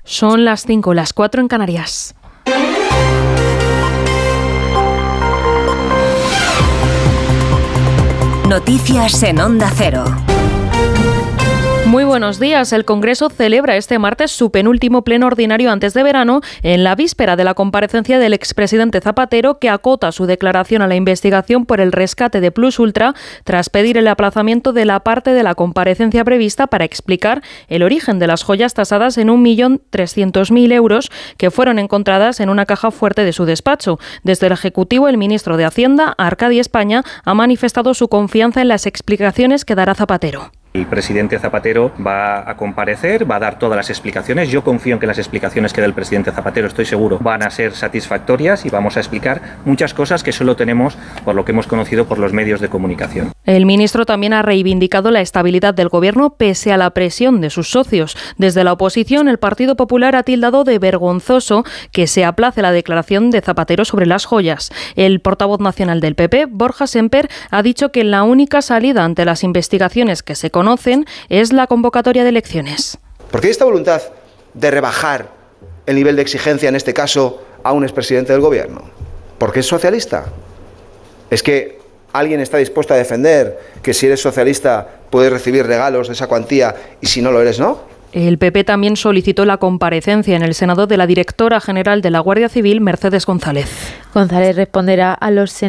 Son las 5, las 4 en Canarias. Noticias en Onda Cero. Muy buenos días. El Congreso celebra este martes su penúltimo pleno ordinario antes de verano, en la víspera de la comparecencia del expresidente Zapatero, que acota su declaración a la investigación por el rescate de Plus Ultra, tras pedir el aplazamiento de la parte de la comparecencia prevista para explicar el origen de las joyas tasadas en 1.300.000 euros que fueron encontradas en una caja fuerte de su despacho. Desde el Ejecutivo, el ministro de Hacienda, Arcadi España, ha manifestado su confianza en las explicaciones que dará Zapatero. El presidente Zapatero va a comparecer, va a dar todas las explicaciones. Yo confío en que las explicaciones que dé el presidente Zapatero, estoy seguro, van a ser satisfactorias y vamos a explicar muchas cosas que solo tenemos por lo que hemos conocido por los medios de comunicación. El ministro también ha reivindicado la estabilidad del gobierno pese a la presión de sus socios. Desde la oposición, el Partido Popular ha tildado de vergonzoso que se aplace la declaración de Zapatero sobre las joyas. El portavoz nacional del PP, Borja Semper, ha dicho que la única salida ante las investigaciones que se conocen es la convocatoria de elecciones. Porque hay esta voluntad de rebajar el nivel de exigencia, en este caso, a un expresidente del gobierno. ¿Porque es socialista? ¿Es que alguien está dispuesto a defender que si eres socialista puedes recibir regalos de esa cuantía y si no lo eres, no? El PP también solicitó la comparecencia en el Senado de la directora general de la Guardia Civil, Mercedes González. González responderá a los senadores